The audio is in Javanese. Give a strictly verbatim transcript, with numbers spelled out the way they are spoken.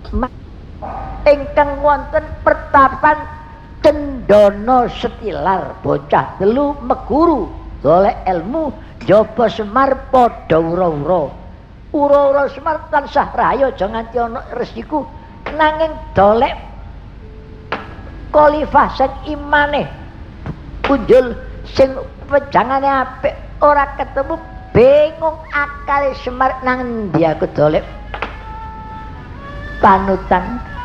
ingkang wonten pertapan Cendana Setilar bocah telu meguru golek ilmu jaba Semar padha ura-ura ura-ura Semar tansah rahayu aja nganti ana resiku nanging dolek khalifah sing imane punjul sing wejangane apik ora ketemu bingung akale Semar nang endi aku dolek panutan